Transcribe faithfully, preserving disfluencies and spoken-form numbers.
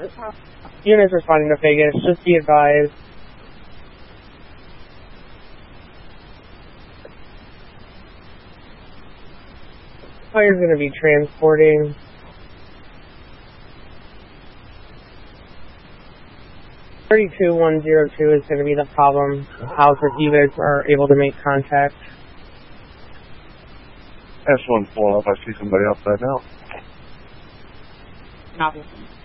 Units responding to Vegas, just be advised. Fire's going to be transporting. thirty-two one zero two is going to be the problem. How the units are able to make contact. S one four, if I see somebody outside now. Copy.